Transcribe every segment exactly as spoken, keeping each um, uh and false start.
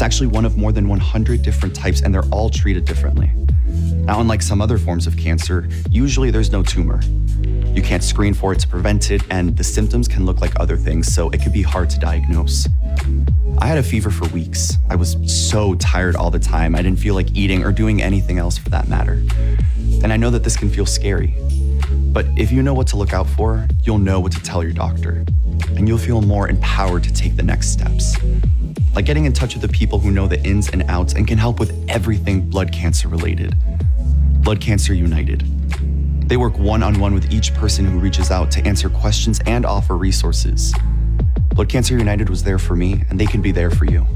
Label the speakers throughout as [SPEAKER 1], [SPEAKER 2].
[SPEAKER 1] actually one of more than one hundred different types, and they're all treated differently. Now, unlike some other forms of cancer, usually there's no tumor. You can't screen for it to prevent it, and the symptoms can look like other things, so it can be hard to diagnose. I had a fever for weeks. I was so tired all the time. I didn't feel like eating or doing anything else for that matter. And I know that this can feel scary. But if you know what to look out for, you'll know what to tell your doctor. And you'll feel more empowered to take the next steps. Like getting in touch with the people who know the ins and outs and can help with everything blood cancer related. Blood Cancer United. They work one-on-one with each person who reaches out to answer questions and offer resources. Blood Cancer United was there for me, and they can be there for you.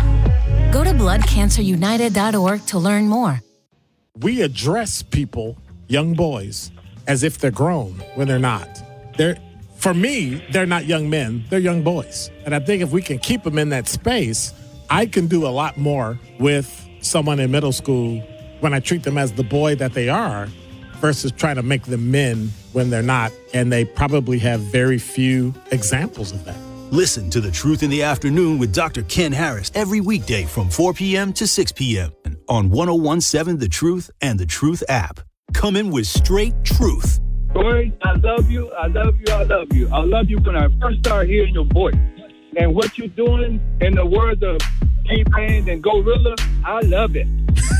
[SPEAKER 2] Go to blood cancer united dot org to learn more.
[SPEAKER 3] We address people, young boys, as if they're grown when they're not. They're, for me, they're not young men, they're young boys. And I think if we can keep them in that space, I can do a lot more with someone in middle school when I treat them as the boy that they are versus trying to make them men when they're not. And they probably have very few examples of that.
[SPEAKER 4] Listen to The Truth in the Afternoon with Doctor Ken Harris every weekday from four p.m. to six p.m. on one oh one point seven The Truth and The Truth app. Coming with straight truth.
[SPEAKER 5] Corey, I love you, I love you, I love you. I love you when I first started hearing your voice. And what you're doing, in the words of T-Pain and Gorilla, I love it.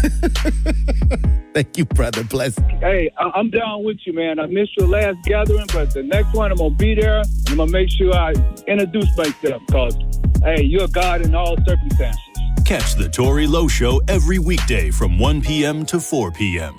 [SPEAKER 3] Thank you, brother. Bless.
[SPEAKER 5] Hey, I- I'm down with you, man. I missed your last gathering, but the next one I'm going to be there. And I'm going to make sure I introduce myself because, hey, you're God in all circumstances.
[SPEAKER 4] Catch The Tory Lowe Show every weekday from one p.m. to four p.m.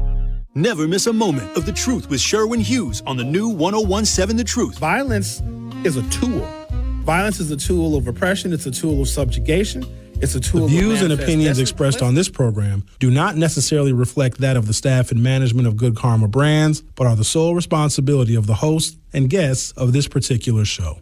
[SPEAKER 4] Never miss a moment of The Truth with Sherwin Hughes on the new one oh one point seven The Truth.
[SPEAKER 6] Violence is a tool. Violence is a tool of oppression. It's a tool of subjugation. It's a tool.
[SPEAKER 7] The views and opinions expressed on this program do not necessarily reflect that of the staff and management of Good Karma Brands, but are the sole responsibility of the host and guests of this particular show.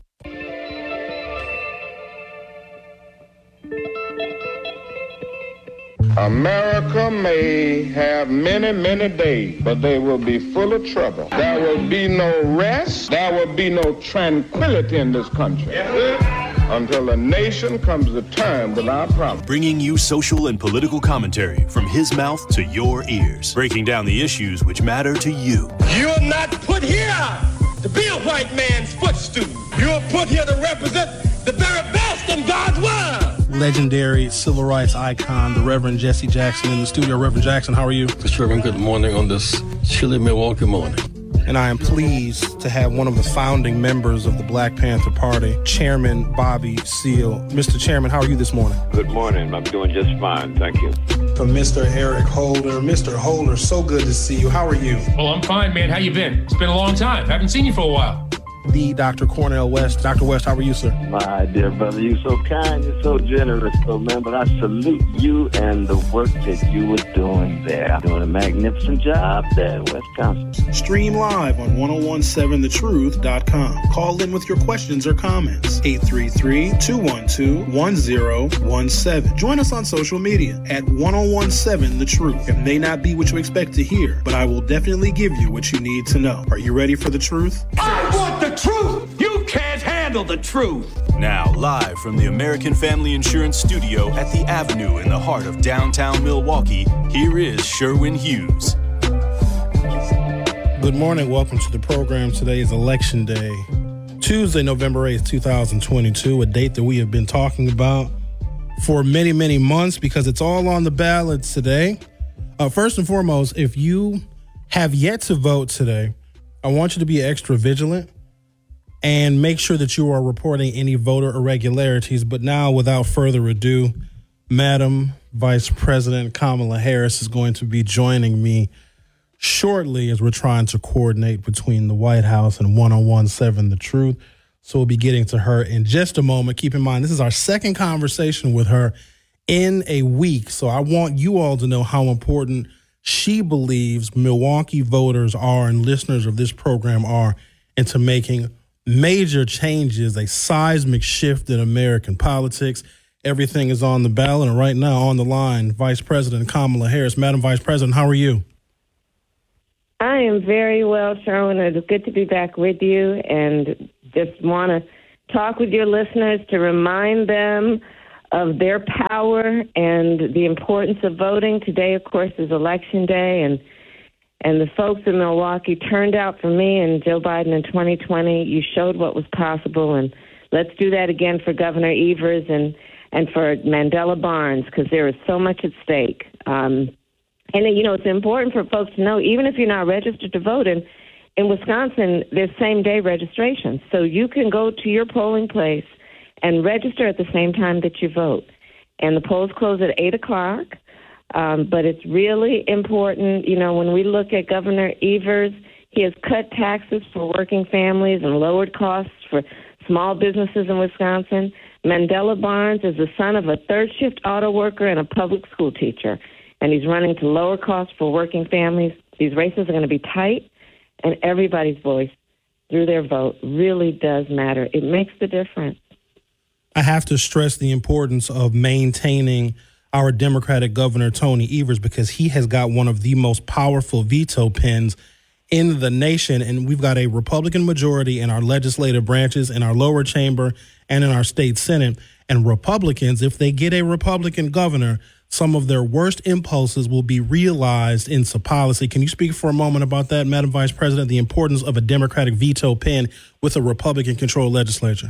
[SPEAKER 8] America may have many, many days, but they will be full of trouble. There will be no rest. There will be no tranquility in this country until the nation comes to terms with our problems.
[SPEAKER 4] Bringing you social and political commentary from his mouth to your ears. Breaking down the issues which matter to you.
[SPEAKER 9] You're not put here to be a white man's footstool. You're put here to represent the very best in God's word.
[SPEAKER 7] Legendary civil rights icon, the Reverend Jesse Jackson in the studio. Reverend Jackson, how are you?
[SPEAKER 10] Mister Reverend, good morning on this chilly Milwaukee morning.
[SPEAKER 7] And I am pleased to have one of the founding members of the Black Panther Party, Chairman Bobby Seale. Mister Chairman, how are you this morning?
[SPEAKER 11] Good morning. I'm doing just fine. Thank you.
[SPEAKER 7] From Mister Eric Holder. Mister Holder, so good to see you. How are you?
[SPEAKER 12] Oh, I'm fine, man. How you been? It's been a long time. Haven't seen you for a while.
[SPEAKER 7] The Doctor Cornel West. Doctor West, how are you, sir?
[SPEAKER 11] My dear brother, you're so kind, you're so generous, so man, but I salute you and the work that you were doing there. Doing a magnificent job there in Wisconsin.
[SPEAKER 7] Stream live on one oh one point seven the truth dot com. Call in with your questions or comments. eight three three, two one two, one oh one seven. Join us on social media at one oh one seven The Truth. It may not be what you expect to hear, but I will definitely give you what you need to know. Are you ready for the truth?
[SPEAKER 9] I want the truth. You can't handle the truth.
[SPEAKER 4] Now, live from the American Family Insurance Studio at the Avenue in the heart of downtown Milwaukee, here is Sherwin Hughes.
[SPEAKER 7] Good morning. Welcome to the program. Today is Election Day, Tuesday, November eighth, twenty twenty-two, a date that we have been talking about for many, many months because it's all on the ballots today. Uh, first and foremost, if you have yet to vote today, I want you to be extra vigilant and make sure that you are reporting any voter irregularities. But now, without further ado, Madam Vice President Kamala Harris is going to be joining me shortly as we're trying to coordinate between the White House and one oh one point seven The Truth. So we'll be getting to her in just a moment. Keep in mind, this is our second conversation with her in a week. So I want you all to know how important she believes Milwaukee voters are and listeners of this program are into making major changes, a seismic shift in American politics. Everything is on the ballot, and right now on the line, Vice President Kamala Harris. Madam Vice President, how are you?
[SPEAKER 13] I am very well, Sherwin. It's good to be back with you, and just want to talk with your listeners to remind them of their power and the importance of voting. Today, of course, is Election Day, and and the folks in Milwaukee turned out for me and Joe Biden in twenty twenty. You showed what was possible, and let's do that again for Governor Evers and, and for Mandela Barnes, because there is so much at stake. Um, and, you know, it's important for folks to know, even if you're not registered to vote, in, in Wisconsin, there's same-day registration. So you can go to your polling place and register at the same time that you vote. And the polls close at eight o'clock, um, but it's really important. You know, when we look at Governor Evers, he has cut taxes for working families and lowered costs for small businesses in Wisconsin. Mandela Barnes is the son of a third-shift auto worker and a public school teacher, and he's running to lower costs for working families. These races are going to be tight, and everybody's voice through their vote really does matter. It makes the difference.
[SPEAKER 7] I have to stress the importance of maintaining our Democratic Governor, Tony Evers, because he has got one of the most powerful veto pens in the nation, and we've got a Republican majority in our legislative branches, in our lower chamber, and in our state Senate. And Republicans, if they get a Republican governor, some of their worst impulses will be realized into policy. Can you speak for a moment about that, Madam Vice President, the importance of a Democratic veto pen with a Republican-controlled legislature?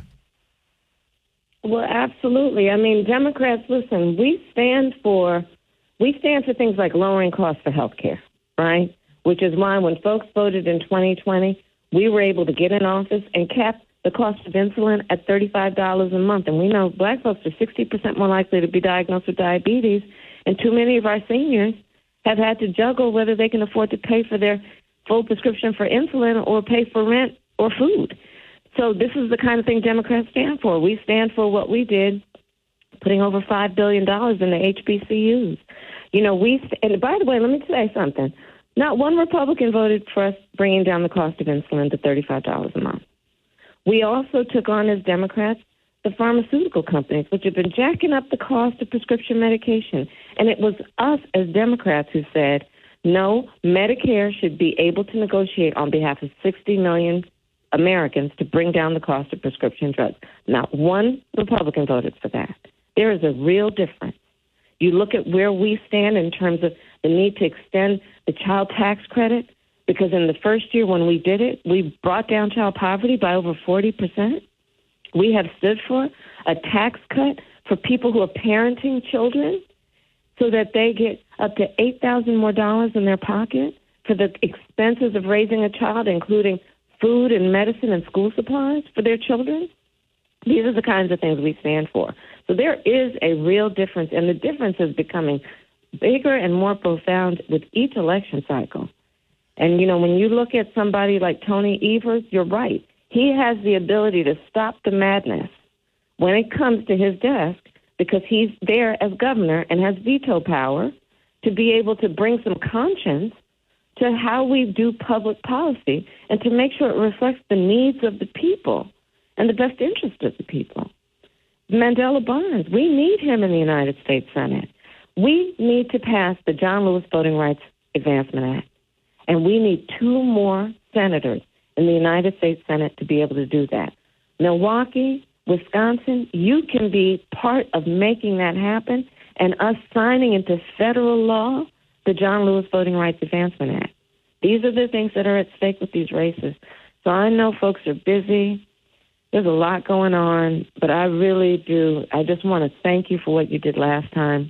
[SPEAKER 13] Well, absolutely. I mean, Democrats, listen, we stand for we stand for things like lowering costs for health care, right? Which is why when folks voted in twenty twenty, we were able to get in office and cap the cost of insulin at thirty-five dollars a month. And we know black folks are sixty percent more likely to be diagnosed with diabetes, and too many of our seniors have had to juggle whether they can afford to pay for their full prescription for insulin or pay for rent or food. So this is the kind of thing Democrats stand for. We stand for what we did, putting over five billion dollars in the H B C Us. You know, we, and by the way, let me say something. Not one Republican voted for us bringing down the cost of insulin to thirty-five dollars a month. We also took on, as Democrats, the pharmaceutical companies, which have been jacking up the cost of prescription medication. And it was us as Democrats who said, no, Medicare should be able to negotiate on behalf of sixty million Americans to bring down the cost of prescription drugs. Not one Republican voted for that. There is a real difference. You look at where we stand in terms of the need to extend the child tax credit, because in the first year when we did it, we brought down child poverty by over forty percent. We have stood for a tax cut for people who are parenting children so that they get up to eight thousand dollars more dollars in their pocket for the expenses of raising a child, including food and medicine and school supplies for their children. These are the kinds of things we stand for. So there is a real difference, and the difference is becoming bigger and more profound with each election cycle. And, you know, when you look at somebody like Tony Evers, you're right. He has the ability to stop the madness when it comes to his desk, because he's there as governor and has veto power to be able to bring some conscience to how we do public policy and to make sure it reflects the needs of the people and the best interest of the people. Mandela Barnes, we need him in the United States Senate. We need to pass the John Lewis Voting Rights Advancement Act, and we need two more senators in the United States Senate to be able to do that. Milwaukee, Wisconsin, you can be part of making that happen and us signing into federal law the John Lewis Voting Rights Advancement Act. These are the things that are at stake with these races. So I know folks are busy. There's a lot going on, but I really do. I just want to thank you for what you did last time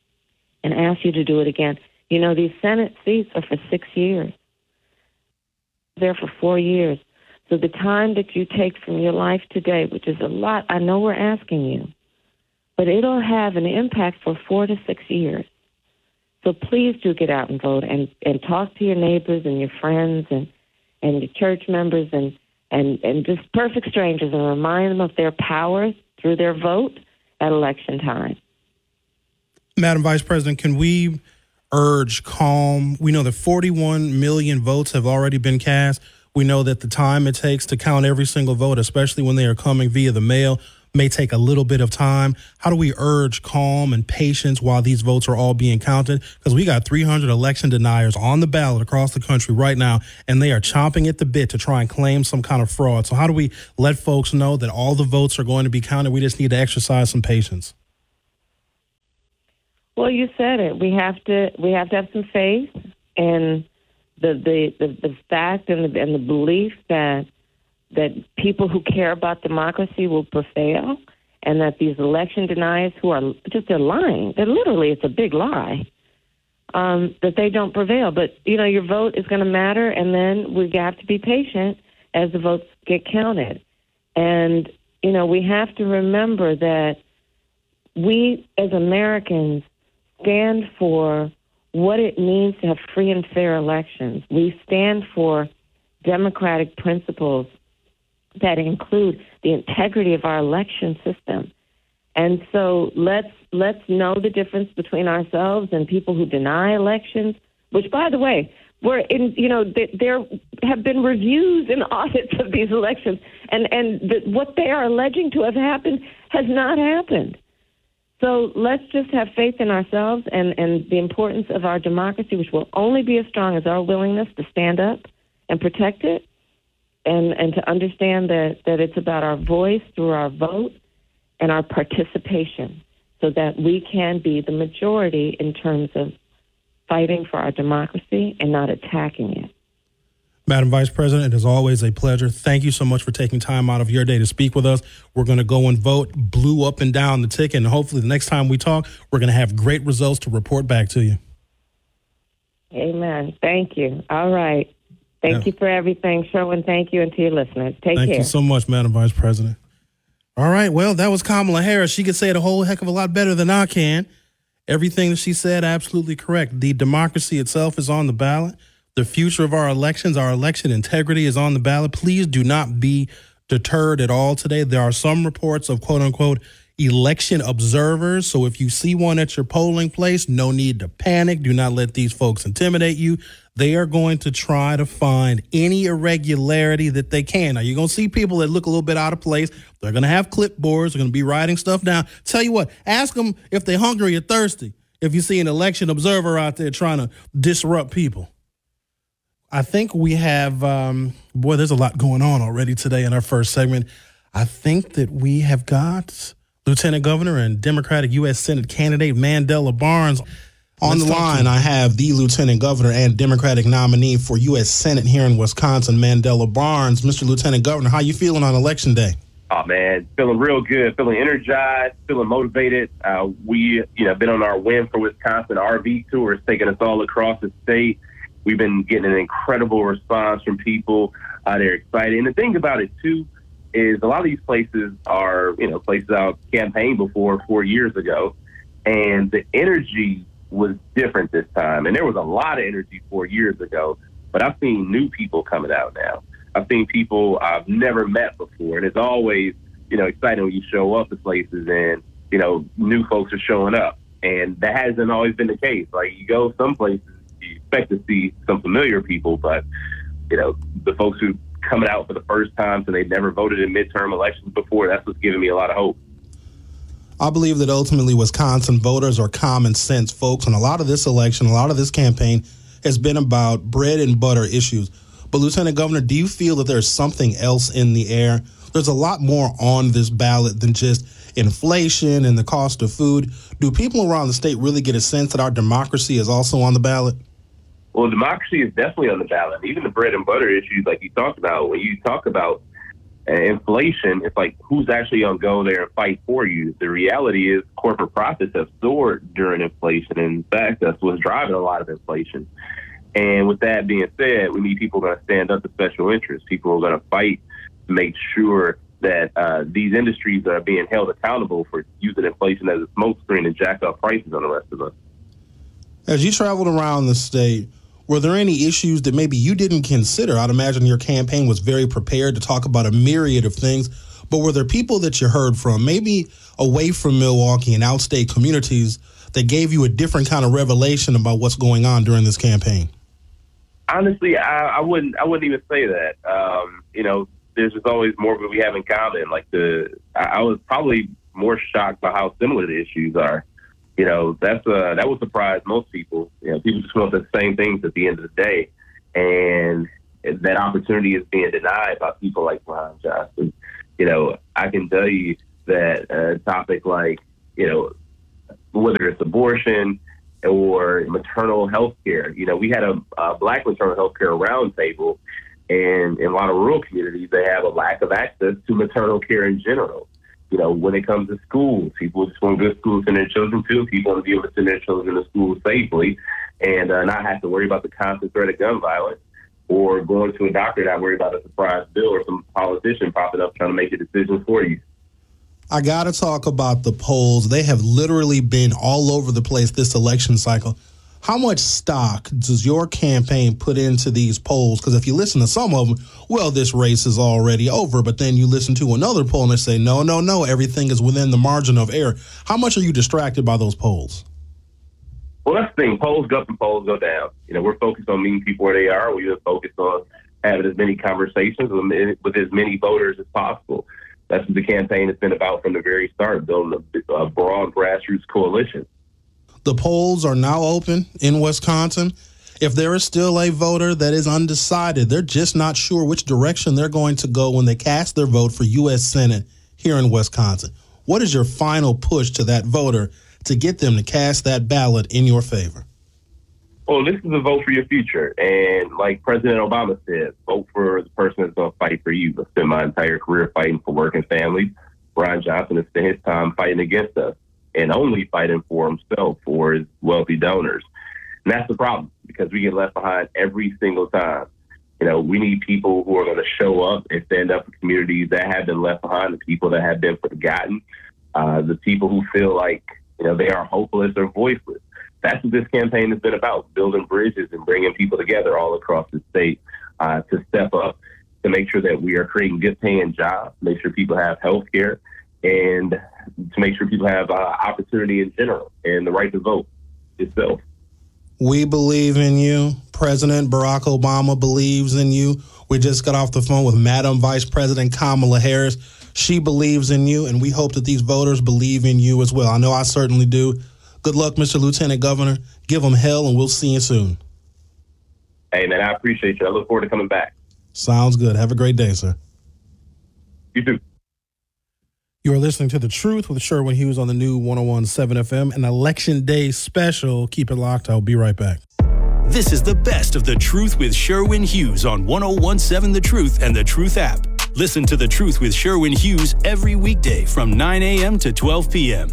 [SPEAKER 13] and ask you to do it again. You know, these Senate seats are for six years. They're for four years. So the time that you take from your life today, which is a lot, I know we're asking you, but it'll have an impact for four to six years. So please do get out and vote and, and talk to your neighbors and your friends and, and your church members and, and, and just perfect strangers, and remind them of their power through their vote at election time.
[SPEAKER 7] Madam Vice President, can we urge calm? We know that forty-one million votes have already been cast. We know that the time it takes to count every single vote, especially when they are coming via the mail, may take a little bit of time. How do we urge calm and patience while these votes are all being counted? Because we got three hundred election deniers on the ballot across the country right now, and they are chomping at the bit to try and claim some kind of fraud. So how do we let folks know that all the votes are going to be counted? We just need to exercise some patience.
[SPEAKER 13] Well, you said it. We have to we have to have some faith in the the, the, the fact and the, and the belief that that people who care about democracy will prevail, and that these election deniers who are just they're lying. They're literally it's a big lie. Um, that they don't prevail. But you know, your vote is going to matter, and then we have to be patient as the votes get counted. And you know, we have to remember that we as Americans stand for what it means to have free and fair elections. We stand for democratic principles that include the integrity of our election system. And so let's let's know the difference between ourselves and people who deny elections, which, by the way, we're in, you know, th- there have been reviews and audits of these elections, and, and the, what they are alleging to have happened has not happened. So let's just have faith in ourselves and, and the importance of our democracy, which will only be as strong as our willingness to stand up and protect it, and, and to understand that, that it's about our voice through our vote and our participation so that we can be the majority in terms of fighting for our democracy and not attacking it.
[SPEAKER 7] Madam Vice President, it is always a pleasure. Thank you so much for taking time out of your day to speak with us. We're going to go and vote blue up and down the ticket, and hopefully the next time we talk, we're going to have great results to report back to you.
[SPEAKER 13] Amen. Thank you. All right. Thank
[SPEAKER 7] Yeah.
[SPEAKER 13] you for everything, Sherwin. Thank you, and to your listeners. Take
[SPEAKER 7] Thank
[SPEAKER 13] care.
[SPEAKER 7] you so much, Madam Vice President. All right, well, that was Kamala Harris. She could say it a whole heck of a lot better than I can. Everything that she said, absolutely correct. The democracy itself is on the ballot. The future of our elections, our election integrity is on the ballot. Please do not be deterred at all today. There are some reports of quote unquote election observers. So if you see one at your polling place, no need to panic. Do not let these folks intimidate you. They are going to try to find any irregularity that they can. Now, you're going to see people that look a little bit out of place. They're going to have clipboards. They're going to be writing stuff down. Tell you what, ask them if they're hungry or thirsty. If you see an election observer out there trying to disrupt people. I think we have, um, boy, there's a lot going on already today in our first segment. I think that we have got Lieutenant Governor and Democratic U S Senate candidate Mandela Barnes on the line. I have the Lieutenant Governor and Democratic nominee for U S Senate here in Wisconsin, Mandela Barnes. Mister Lieutenant Governor, how you feeling on Election Day?
[SPEAKER 14] Oh, man, feeling real good, feeling energized, feeling motivated. Uh, we, you know, been on our Win for Wisconsin R V tour. It's taking us all across the state. We've been getting an incredible response from people. Uh, they're excited. And the thing about it, too, is a lot of these places are, you know, places I've campaigned before four years ago. And the energy was different this time. And there was a lot of energy four years ago. But I've seen new people coming out now. I've seen people I've never met before. And it's always, you know, exciting when you show up to places and, you know, new folks are showing up. And that hasn't always been the case. Like, you go some places, you expect to see some familiar people, but, you know, the folks who coming out for the first time, so they've never voted in midterm elections before, that's what's giving me a lot of hope.
[SPEAKER 7] I believe that ultimately Wisconsin voters are common sense folks, and a lot of this election, a lot of this campaign has been about bread and butter issues. But, Lieutenant Governor, do you feel that there's something else in the air? There's a lot more on this ballot than just inflation and the cost of food. Do people around the state really get a sense that our democracy is also on the ballot?
[SPEAKER 14] Well, democracy is definitely on the ballot. Even the bread and butter issues like you talked about, when you talk about uh, inflation, it's like who's actually going to go there and fight for you? The reality is corporate profits have soared during inflation. In fact, that's what's driving a lot of inflation. And with that being said, we need people going to stand up to special interests. People are going to fight to make sure that uh, these industries are being held accountable for using inflation as a smokescreen and jack up prices on the rest of us.
[SPEAKER 7] As you traveled around the state, were there any issues that maybe you didn't consider? I'd imagine your campaign was very prepared to talk about a myriad of things, but were there people that you heard from, maybe away from Milwaukee and outstate communities, that gave you a different kind of revelation about what's going on during this campaign?
[SPEAKER 14] Honestly, I, I wouldn't. I wouldn't even say that. Um, you know, there's just always more that we have in common. Like the, I, I was probably more shocked by how similar the issues are. You know, that's uh, that would surprise most people. You know, people just want the same things at the end of the day, and that opportunity is being denied by people like Ron Johnson. You know, I can tell you that a topic like, you know, whether it's abortion or maternal health care. You know, we had a, a Black maternal health care roundtable, and in a lot of rural communities, they have a lack of access to maternal care in general. You know, when it comes to schools, people just want good schools to send their children to. People want to be able to send their children to school safely and uh, not have to worry about the constant threat of gun violence, or going to a doctor not worry about a surprise bill or some politician popping up trying to make a decision for you.
[SPEAKER 7] I got to talk about the polls. They have literally been all over the place this election cycle. How much stock does your campaign put into these polls? Because if you listen to some of them, well, this race is already over. But then you listen to another poll and they say, no, no, no, everything is within the margin of error. How much are you distracted by those polls?
[SPEAKER 14] Well, that's the thing. Polls go up and polls go down. You know, we're focused on meeting people where they are. We're focused on having as many conversations with, with as many voters as possible. That's what the campaign has been about from the very start, building a, a broad grassroots coalition.
[SPEAKER 7] The polls are now open in Wisconsin. If there is still a voter that is undecided, they're just not sure which direction they're going to go when they cast their vote for U S Senate here in Wisconsin. What is your final push to that voter to get them to cast that ballot in your favor?
[SPEAKER 14] Well, this is a vote for your future. And like President Obama said, vote for the person that's going to fight for you. I've spent my entire career fighting for working families. Brian Johnson has spent his time fighting against us and only fighting for himself or his wealthy donors. And that's the problem, because we get left behind every single time. You know, we need people who are going to show up and stand up for communities that have been left behind, the people that have been forgotten, uh, the people who feel like, you know, they are hopeless or voiceless. That's what this campaign has been about, building bridges and bringing people together all across the state uh, to step up, to make sure that we are creating good paying jobs, make sure people have health care, and to make sure people have uh, opportunity in general and the right to vote itself.
[SPEAKER 7] We believe in you. President Barack Obama believes in you. We just got off the phone with Madam Vice President Kamala Harris. She believes in you, and we hope that these voters believe in you as well. I know I certainly do. Good luck, Mister Lieutenant Governor. Give them hell, and we'll see you soon.
[SPEAKER 14] Hey, man, I appreciate you. I look forward to coming back.
[SPEAKER 7] Sounds good. Have a great day, sir.
[SPEAKER 14] You too.
[SPEAKER 7] You are listening to The Truth with Sherwin Hughes on the new one oh one point seven F M, an Election Day special. Keep it locked. I'll be right back.
[SPEAKER 4] This is the best of The Truth with Sherwin Hughes on one oh one point seven The Truth and The Truth app. Listen to The Truth with Sherwin Hughes every weekday from nine a.m. to twelve p.m.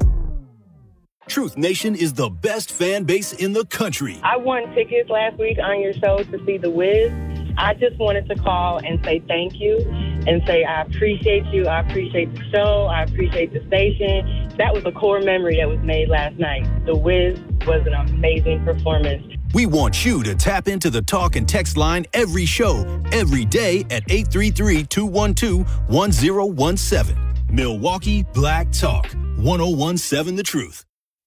[SPEAKER 4] Truth Nation is the best fan base in the country.
[SPEAKER 15] I won tickets last week on your show to see The Wiz. I just wanted to call and say thank you and say I appreciate you. I appreciate the show. I appreciate the station. That was a core memory that was made last night. The Wiz was an amazing performance.
[SPEAKER 4] We want you to tap into the talk and text line every show, every day at eight three three, two one two, one oh one seven. Milwaukee Black Talk, one oh one point seven The Truth.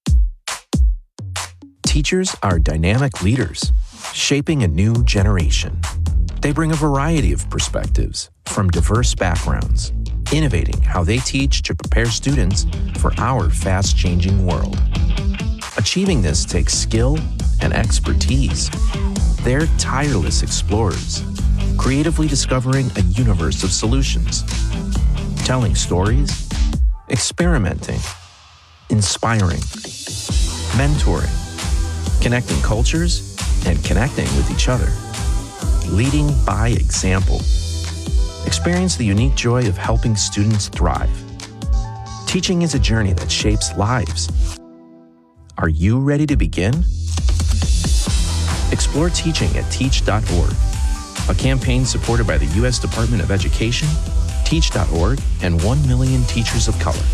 [SPEAKER 16] Teachers are dynamic leaders, shaping a new generation. They bring a variety of perspectives from diverse backgrounds, innovating how they teach to prepare students for our fast-changing world. Achieving this takes skill and expertise. They're tireless explorers, creatively discovering a universe of solutions, telling stories, experimenting, inspiring, mentoring, connecting cultures, and connecting with each other. Leading by example. Experience the unique joy of helping students thrive. Teaching is a journey that shapes lives. Are you ready to begin? Explore teaching at teach dot org, a campaign supported by the U S Department of Education, teach dot org, and one million teachers of color.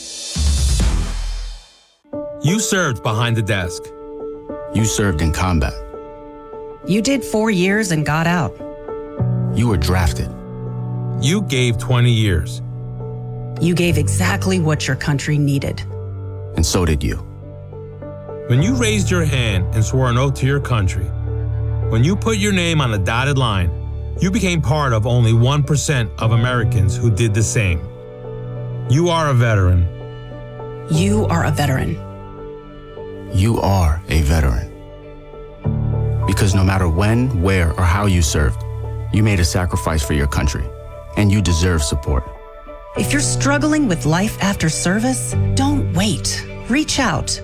[SPEAKER 17] You served behind the desk.
[SPEAKER 18] You served in combat.
[SPEAKER 19] You did four years and got out.
[SPEAKER 18] You were drafted.
[SPEAKER 17] You gave twenty years.
[SPEAKER 19] You gave exactly what your country needed.
[SPEAKER 18] And so did you.
[SPEAKER 17] When you raised your hand and swore an oath to your country, when you put your name on a dotted line, you became part of only one percent of Americans who did the same. You are a veteran.
[SPEAKER 19] You are a veteran.
[SPEAKER 18] You are a veteran. Because no matter when, where, or how you served, you made a sacrifice for your country, and you deserve support.
[SPEAKER 19] If you're struggling with life after service, don't wait. Reach out.